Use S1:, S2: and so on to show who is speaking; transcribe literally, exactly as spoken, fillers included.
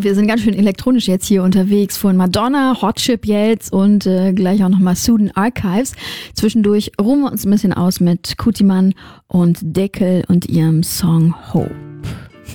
S1: wir sind ganz schön elektronisch jetzt hier unterwegs. Von Madonna, Hot Chip jetzt und äh, gleich auch nochmal Sudan Archives. Zwischendurch ruhen wir uns ein bisschen aus mit Kutiman und Deckel und ihrem Song Ho.